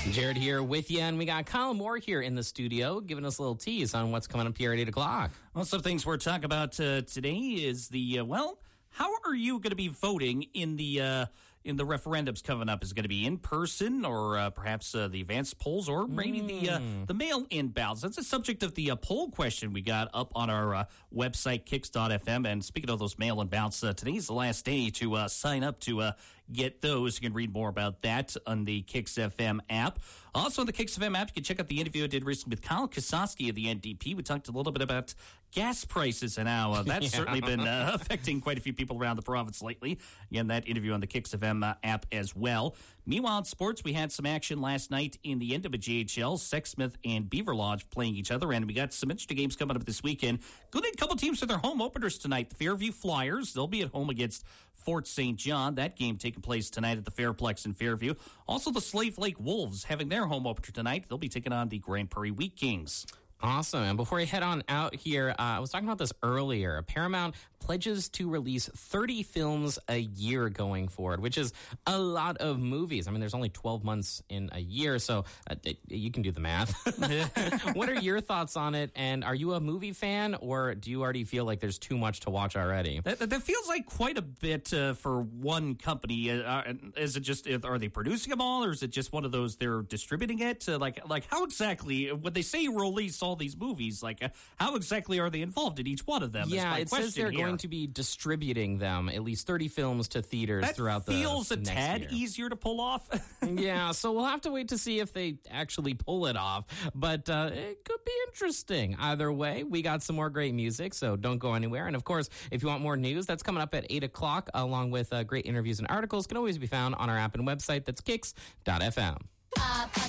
Jared here with you, and we got Kyle Moore here in the studio giving us a little tease on what's coming up here at 8 o'clock. Well, some things we're talking about today is how are you going to be voting in the referendums coming up? Is it going to be in person or perhaps the advanced polls or maybe the mail-in ballots? That's the subject of the poll question we got up on our website, kicks.fm. And speaking of those mail-in ballots, today is the last day to sign up to get those. You can read more about that on the Kicks FM app. Also on the Kicks FM app, you can check out the interview I did recently with Kyle Kosaski of the NDP. We talked a little bit about gas prices and how that's certainly been affecting quite a few people around the province lately. Again, that interview on the Kicks FM app as well. Meanwhile, in sports, we had some action last night in the NWJHL. Sexsmith and Beaver Lodge playing each other, and we got some interesting games coming up this weekend. Good a couple teams for their home openers tonight. The Fairview Flyers, they'll be at home against Fort St. John. That game taking place tonight at the Fairplex in Fairview. Also, the Slave Lake Wolves having their home opener tonight. They'll be taking on the Grand Prairie Wheat Kings. Awesome. And before we head on out here, I was talking about this earlier. Paramount pledges to release 30 films a year going forward, which is a lot of movies. I mean, there's only 12 months in a year, so you can do the math. What are your thoughts on it? And are you a movie fan, or do you already feel like there's too much to watch already? That feels like quite a bit for one company. Is it just, are they producing them all, or is it just one of those they're distributing it? Like how exactly, when they say release all these movies, how exactly are they involved in each one of them? Yeah, it says they're going to be distributing them, at least 30 films to theaters throughout the feels a next tad year. Easier to pull off. Yeah, so we'll have to wait to see if they actually pull it off, but it could be interesting. Either way, we got some more great music, so don't go anywhere. And of course, if you want more news, that's coming up at 8 o'clock, along with great interviews and articles, can always be found on our app and website. That's kicks.fm.